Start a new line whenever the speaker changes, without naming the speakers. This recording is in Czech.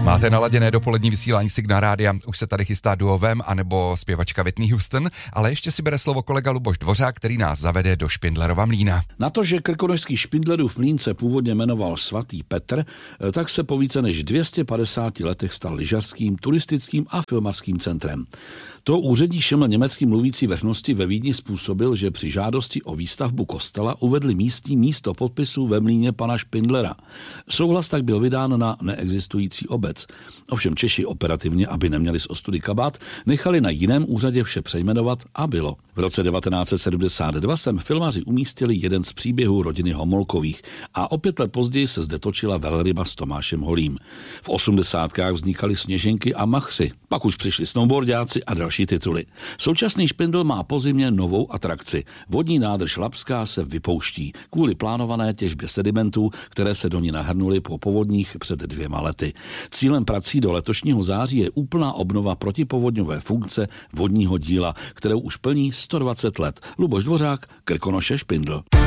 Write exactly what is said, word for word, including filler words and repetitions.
Máte naladěné dopolední vysílání Signál rádia, už se tady chystá duo Vem anebo zpěvačka Whitney Houston, ale ještě si bere slovo kolega Luboš Dvořák, který nás zavede do Špindlerova mlýna.
Na to, že krkonošský Špindlerův mlýn se původně jmenoval Svatý Petr, tak se po více než dvě stě padesáti letech stal lyžařským, turistickým a filmařským centrem. To úřední šiml německý mluvící vrchnosti ve Vídni způsobil, že při žádosti o výstavbu kostela uvedli místní místo podpisu ve mlýně pana Špindlera. Souhlas tak byl vydán na neexistující obec. Ovšem Češi operativně, aby neměli z ostudy kabát, nechali na jiném úřadě vše přejmenovat a bylo. V roce devatenáct set sedmdesát dva sem filmaři umístili jeden z příběhů rodiny Homolkových a o pět let později se zde točila velryba s Tomášem Holým. V osmdesátkách vznikaly Sněženky a Machři, pak už přišli snowboardáci a další tituly. Současný Špindl má po zimě novou atrakci. Vodní nádrž Lapská se vypouští kvůli plánované těžbě sedimentů, které se do ní nahrnuly po povodních před dvěma lety. Cílem prací do letošního září je úplná obnova protipovodňové funkce vodního díla, kterou už plní sto dvacet let. Luboš Dvořák, Krkonoše Špindl.